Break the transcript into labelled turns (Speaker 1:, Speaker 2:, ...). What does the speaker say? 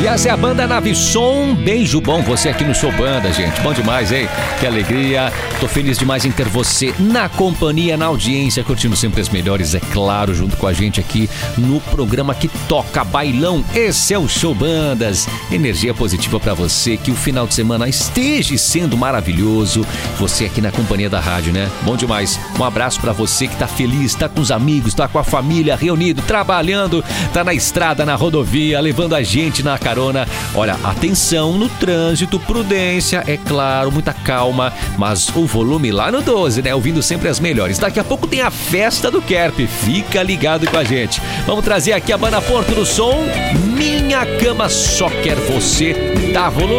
Speaker 1: Essa é a banda Navisson. Beijo bom você aqui no Show Banda, gente. Bom demais, hein? Que alegria. Tô feliz demais em ter você na companhia, na audiência, curtindo sempre as melhores, é claro, junto com a gente aqui no programa que toca bailão. Esse é o Show Bandas. Energia positiva pra você, que o final de semana esteja sendo maravilhoso. Você aqui na companhia da rádio, né? Bom demais. Um abraço pra você que tá feliz, tá com os amigos, tá com a família, reunido, trabalhando, tá na estrada, na rodovia, levando a gente na carona. Olha, atenção no trânsito, prudência, é claro, muita calma, mas o volume lá no 12, né? Ouvindo sempre as melhores. Daqui a pouco tem a festa do Kerp. Fica ligado com a gente. Vamos trazer aqui a banda Porto do Som. Minha Cama Só Quer Você. Dá volume.